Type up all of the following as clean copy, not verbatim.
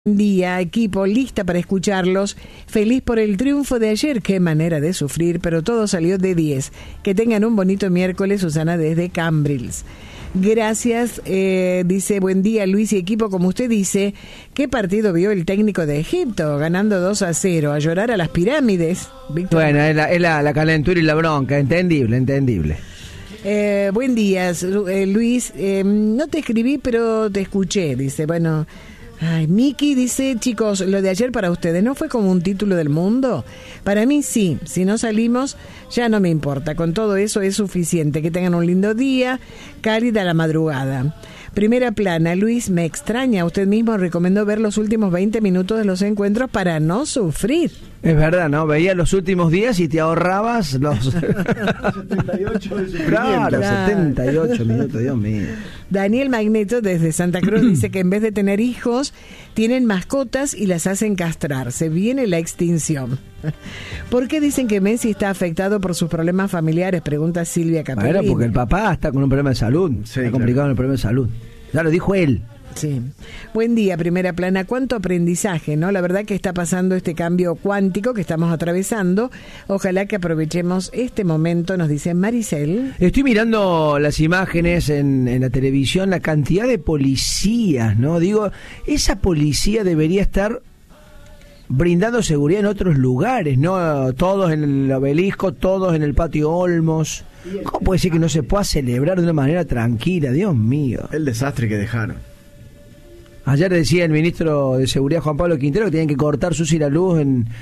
Día, equipo, lista para escucharlos. Feliz por el triunfo de ayer. Qué manera de sufrir, pero todo salió de 10. Que tengan un bonito miércoles. Susana desde Cambrils. Gracias, dice, buen día Luis y equipo. Como usted dice, ¿qué partido vio el técnico de Egipto? Ganando 2-0, a llorar a las pirámides. Víctor. Bueno, es la calentura y la bronca, entendible. Buen día, Luis. No te escribí, pero te escuché. Dice, bueno... Ay, Miki dice, chicos, lo de ayer para ustedes, ¿no fue como un título del mundo? Para mí sí, si no salimos ya no me importa, con todo eso es suficiente. Que tengan un lindo día, cálida la madrugada. Primera plana, Luis, me extraña, usted mismo recomendó ver los últimos 20 minutos de los encuentros para no sufrir. Es verdad, ¿no? Veías los últimos días y te ahorrabas los 78 de sufrimiento. Claro, 78 minutos, Dios mío. Daniel Magneto desde Santa Cruz dice que en vez de tener hijos, tienen mascotas y las hacen castrar. Se viene la extinción. ¿Por qué dicen que Messi está afectado por sus problemas familiares? Pregunta Silvia Capellini. Bueno, porque el papá está con un problema de salud. Sí, está complicado en el problema de salud. Ya lo dijo él. Sí. Buen día, primera plana. Cuánto aprendizaje, ¿no? La verdad que está pasando este cambio cuántico que estamos atravesando. Ojalá que aprovechemos este momento, nos dice Maricel. Estoy mirando las imágenes en la televisión, la cantidad de policías, ¿no? Digo, esa policía debería estar brindando seguridad en otros lugares, ¿no? Todos en el Obelisco, todos en el Patio Olmos. ¿Cómo puede ser que no se pueda celebrar de una manera tranquila? Dios mío. El desastre que dejaron. Ayer decía el ministro de Seguridad, Juan Pablo Quintero, que tenían que cortar su la luz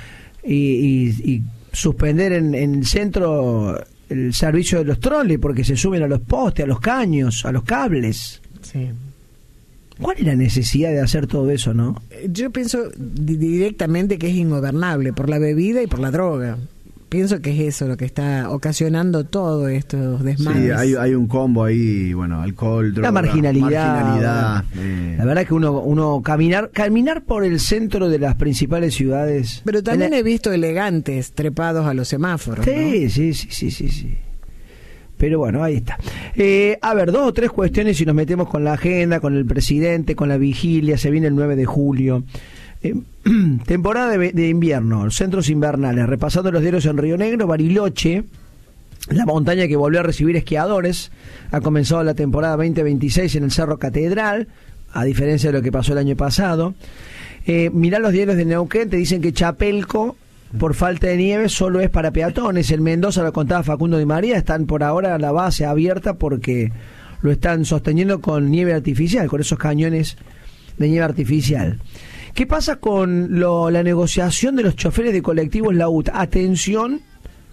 y suspender en el centro el servicio de los troles porque se suben a los postes, a los caños, a los cables. Sí. ¿Cuál es la necesidad de hacer todo eso, no? Yo pienso directamente que es ingobernable por la bebida y por la droga. Pienso que es eso lo que está ocasionando todo estos desmanes. Sí, hay un combo ahí, bueno, alcohol, droga, la marginalidad. La verdad que uno caminar por el centro de las principales ciudades. Pero también he visto elegantes trepados a los semáforos. Sí, ¿no? Sí. Pero bueno, ahí está. A ver, 2 o 3 cuestiones y nos metemos con la agenda, con el presidente, con la vigilia. Se viene el 9 de julio. Temporada de invierno, centros invernales, repasando los diarios en Río Negro, Bariloche, la montaña que volvió a recibir esquiadores, ha comenzado la temporada 2026 en el Cerro Catedral, a diferencia de lo que pasó el año pasado. Mirá los diarios de Neuquén, te dicen que Chapelco, por falta de nieve, solo es para peatones. En Mendoza, lo contaba Facundo Di María, están por ahora la base abierta porque lo están sosteniendo con nieve artificial, con esos cañones de nieve artificial. ¿Qué pasa con la negociación de los choferes de colectivos la UTA? Atención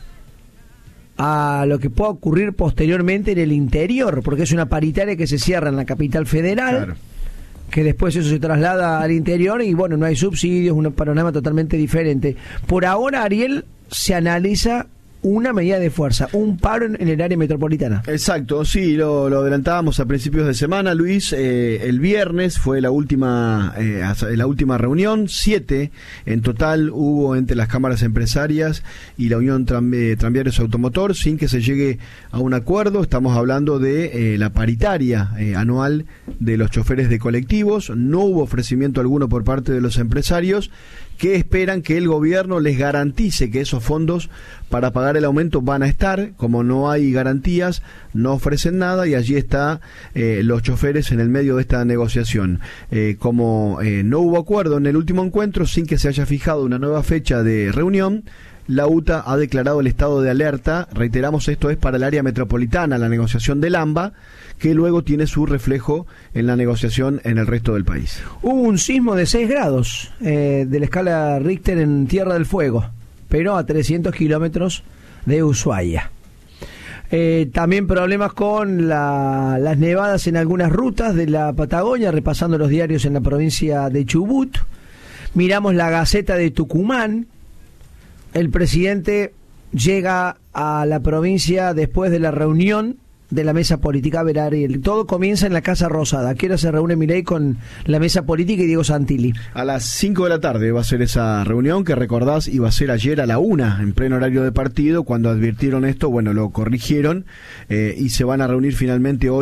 a lo que pueda ocurrir posteriormente en el interior, porque es una paritaria que se cierra en la capital federal, claro, que después eso se traslada al interior y bueno, no hay subsidios, un panorama totalmente diferente. Por ahora, Ariel, se analiza una medida de fuerza, un paro en el área metropolitana. Exacto, sí, lo adelantábamos a principios de semana, Luis. El viernes fue la última reunión, 7 en total hubo entre las cámaras empresarias y la Unión Tranviarios Automotor, sin que se llegue a un acuerdo. Estamos hablando de la paritaria anual de los choferes de colectivos. No hubo ofrecimiento alguno por parte de los empresarios, que esperan que el gobierno les garantice que esos fondos para pagar el aumento van a estar. Como no hay garantías, no ofrecen nada y allí está los choferes en el medio de esta negociación. Como no hubo acuerdo en el último encuentro, sin que se haya fijado una nueva fecha de reunión, la UTA ha declarado el estado de alerta. Reiteramos, esto es para el área metropolitana, la negociación del AMBA, que luego tiene su reflejo en la negociación en el resto del país. Hubo un sismo de 6 grados de la escala Richter en Tierra del Fuego, pero a 300 kilómetros de Ushuaia. También problemas con las nevadas en algunas rutas de la Patagonia, repasando los diarios en la provincia de Chubut. Miramos la Gaceta de Tucumán. El presidente llega a la provincia después de la reunión de la mesa política. A ver, Ariel, todo comienza en la Casa Rosada. ¿A qué hora se reúne Milei con la mesa política y Diego Santilli? A las 5 de la tarde va a ser esa reunión, que recordás iba a ser ayer a la 1, en pleno horario de partido. Cuando advirtieron esto, bueno, lo corrigieron y se van a reunir finalmente hoy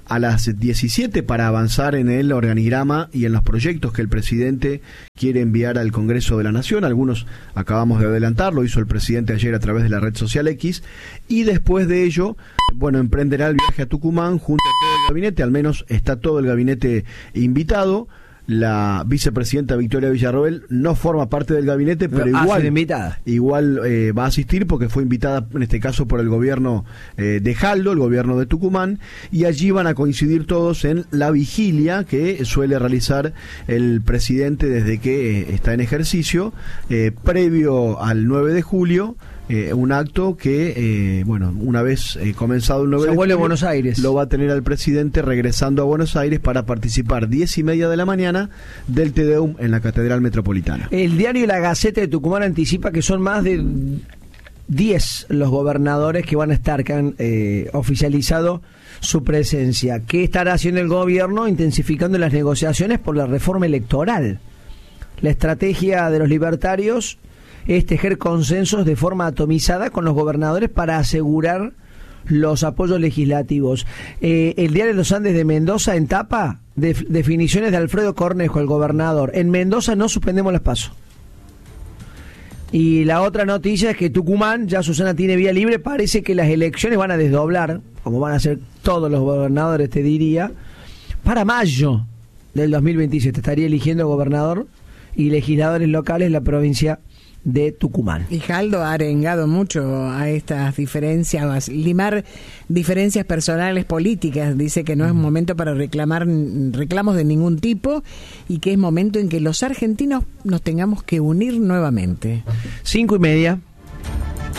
a las 17 para avanzar en el organigrama y en los proyectos que el presidente quiere enviar al Congreso de la Nación. Algunos acabamos de adelantar, lo hizo el presidente ayer a través de la red social X, y después de ello, bueno, emprenderá el viaje a Tucumán junto a todo el gabinete, al menos está todo el gabinete invitado. La vicepresidenta Victoria Villarroel no forma parte del gabinete, pero igual va a asistir porque fue invitada en este caso por el gobierno de Jaldo, el gobierno de Tucumán, y allí van a coincidir todos en la vigilia que suele realizar el presidente desde que está en ejercicio, previo al 9 de julio. Un acto que, bueno, una vez comenzado el 9 de julio, Buenos Aires, lo va a tener al presidente regresando a Buenos Aires para participar 10:30 de la mañana del Te Deum en la Catedral Metropolitana. El diario La Gaceta de Tucumán anticipa que son más de 10 los gobernadores que van a estar, que han oficializado su presencia. ¿Qué estará haciendo el gobierno? Intensificando las negociaciones por la reforma electoral. La estrategia de los libertarios es tejer consensos de forma atomizada con los gobernadores para asegurar los apoyos legislativos. El diario Los Andes de Mendoza, en tapa, definiciones de Alfredo Cornejo, el gobernador. En Mendoza no suspendemos las PASO. Y la otra noticia es que Tucumán, ya Susana tiene vía libre, parece que las elecciones van a desdoblar, como van a hacer todos los gobernadores, te diría, para mayo del 2027. Estaría eligiendo gobernador y legisladores locales en la provincia de Tucumán. Y Jaldo ha arengado mucho a estas diferencias, a limar diferencias personales políticas. Dice que no es momento para reclamos de ningún tipo y que es momento en que los argentinos nos tengamos que unir nuevamente. 5:30.